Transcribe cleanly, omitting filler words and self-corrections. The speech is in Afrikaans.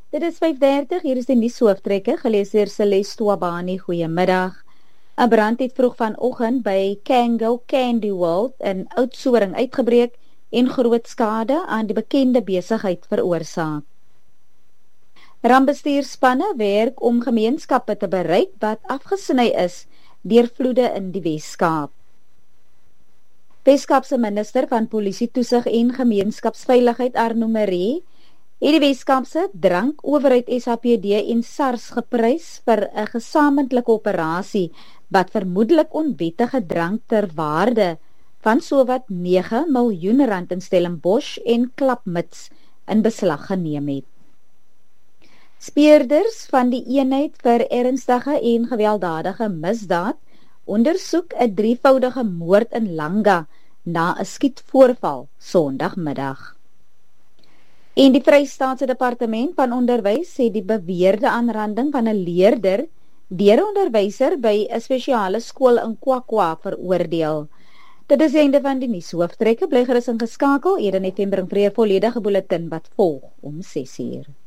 Dit is 5:30, hier is die nuushooftrekke, gelees deur Celeste Twabani. Goeiemiddag. 'n Brand het vroeg vanoggend by Kango Candy World in Oudtshoorn uitgebreek en groot skade aan die bekende besigheid veroorsaak. Rampbestuurspanne werk om gemeenskappe te bereik wat afgesny is deur vloede in die Wes-Kaap. Wes-Kaapse minister van Polisie Toesig en Gemeenskapsveiligheid Arno Maree het die Wes-Kaapse Drankowerheid SAPD en SARS geprys vir 'n gesamentlike operasie wat vermoedelik onwettige drank ter waarde van sowat 9 miljoen rand in Stellenbosch en Klapmuts in beslag geneem het. Speurders van die eenheid vir ernstige en gewelddadige misdaad ondersoek 'n 3-voudige moord in Langa na 'n skietvoorval Sondagmiddag. En die Vrystaatse Departement van Onderwys het die beweerde aanranding van 'n leerder deur 'n onderwyser by 'n spesiale skool in KwaKwa veroordeel. Dit is die einde van die nuushooftrekke. Bly gerus ingeskakel. Eden FM bring vir 'n volledige bulletin wat volg om 6 uur.